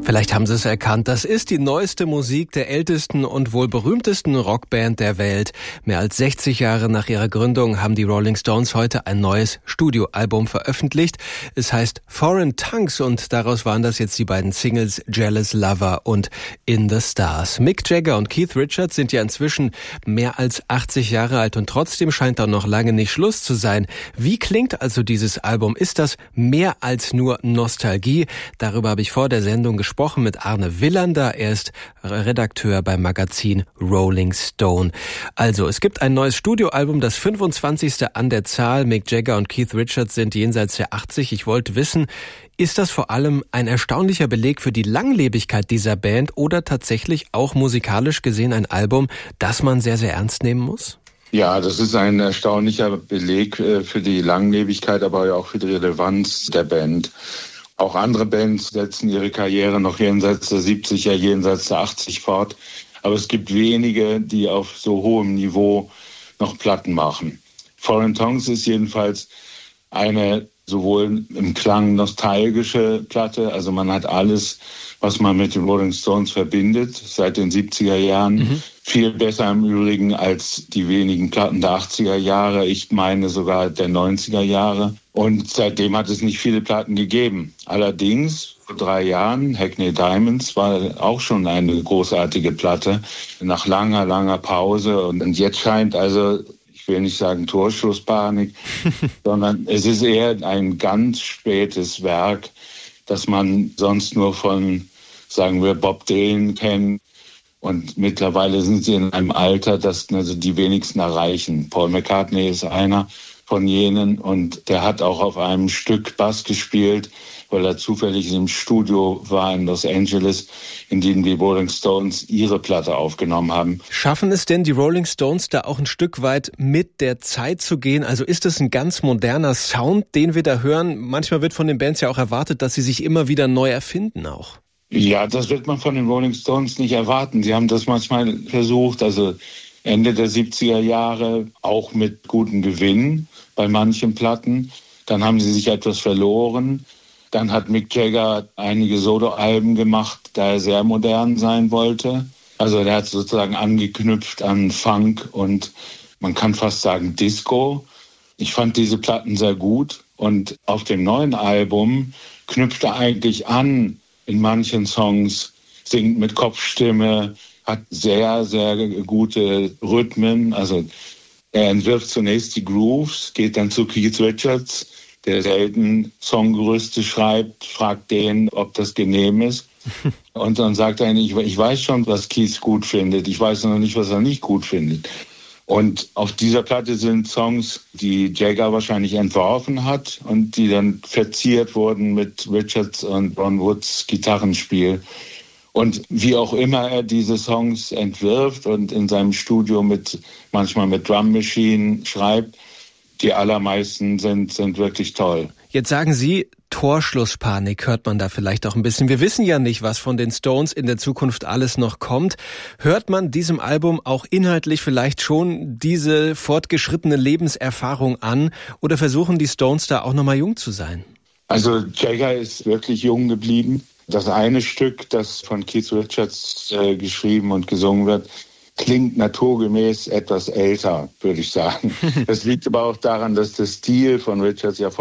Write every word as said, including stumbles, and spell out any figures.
Vielleicht haben Sie es erkannt, das ist die neueste Musik der ältesten und wohl berühmtesten Rockband der Welt. Mehr als sechzig Jahre nach ihrer Gründung haben die Rolling Stones heute ein neues Studioalbum veröffentlicht. Es heißt Foreign Tongues und daraus waren das jetzt die beiden Singles Jealous Lover und In the Stars. Mick Jagger und Keith Richards sind ja inzwischen mehr als achtzig Jahre alt und trotzdem scheint da noch lange nicht Schluss zu sein. Wie klingt also dieses Album? Ist das mehr als nur Nostalgie? Darüber habe ich vor der Sendung gesprochen. gesprochen mit Arne Willander. Er ist Redakteur beim Magazin Rolling Stone. Also, es gibt ein neues Studioalbum, das fünfundzwanzigste an der Zahl. Mick Jagger und Keith Richards sind jenseits der achtzig. Ich wollte wissen, ist das vor allem ein erstaunlicher Beleg für die Langlebigkeit dieser Band oder tatsächlich auch musikalisch gesehen ein Album, das man sehr, sehr ernst nehmen muss? Ja, das ist ein erstaunlicher Beleg für die Langlebigkeit, aber auch für die Relevanz der Band. Auch andere Bands setzen ihre Karriere noch jenseits der siebzig, ja jenseits der achtzig fort. Aber es gibt wenige, die auf so hohem Niveau noch Platten machen. Foreign Tongues ist jedenfalls eine sowohl im Klang nostalgische Platte, also man hat alles, was man mit den Rolling Stones verbindet, seit den siebziger Jahren. Mhm. Viel besser im Übrigen als die wenigen Platten der achtziger Jahre, ich meine sogar der neunziger Jahre. Und seitdem hat es nicht viele Platten gegeben. Allerdings, vor drei Jahren, Hackney Diamonds war auch schon eine großartige Platte, nach langer, langer Pause. Und jetzt scheint also, ich will nicht sagen Torschusspanik, sondern es ist eher ein ganz spätes Werk, das man sonst nur von, sagen wir, Bob Dylan kennt. Und mittlerweile sind sie in einem Alter, das also die wenigsten erreichen. Paul McCartney ist einer von jenen und der hat auch auf einem Stück Bass gespielt, weil er zufällig im Studio war in Los Angeles, in dem die Rolling Stones ihre Platte aufgenommen haben. Schaffen es denn die Rolling Stones da auch ein Stück weit mit der Zeit zu gehen? Also ist es ein ganz moderner Sound, den wir da hören? Manchmal wird von den Bands ja auch erwartet, dass sie sich immer wieder neu erfinden auch. Ja, das wird man von den Rolling Stones nicht erwarten. Sie haben das manchmal versucht, also Ende der siebziger Jahre, auch mit gutem Gewinn bei manchen Platten. Dann haben sie sich etwas verloren. Dann hat Mick Jagger einige Soloalben gemacht, da er sehr modern sein wollte. Also er hat sozusagen angeknüpft an Funk und man kann fast sagen Disco. Ich fand diese Platten sehr gut und auf dem neuen Album knüpft er eigentlich an in manchen Songs, singt mit Kopfstimme, hat sehr, sehr gute Rhythmen. Also er entwirft zunächst die Grooves, geht dann zu Keith Richards, der selten Songgerüste schreibt, fragt den, ob das genehm ist. Und dann sagt er, ich, ich weiß schon, was Keith gut findet, ich weiß noch nicht, was er nicht gut findet. Und auf dieser Platte sind Songs, die Jagger wahrscheinlich entworfen hat und die dann verziert wurden mit Richards und Ron Woods Gitarrenspiel. Und wie auch immer er diese Songs entwirft und in seinem Studio mit manchmal mit Drum Machine schreibt, die allermeisten sind, sind wirklich toll. Jetzt sagen Sie, Torschlusspanik hört man da vielleicht auch ein bisschen. Wir wissen ja nicht, was von den Stones in der Zukunft alles noch kommt. Hört man diesem Album auch inhaltlich vielleicht schon diese fortgeschrittene Lebenserfahrung an oder versuchen die Stones da auch nochmal jung zu sein? Also Jagger ist wirklich jung geblieben. Das eine Stück, das von Keith Richards äh, geschrieben und gesungen wird, klingt naturgemäß etwas älter, würde ich sagen. Das liegt aber auch daran, dass der Stil von Richards ja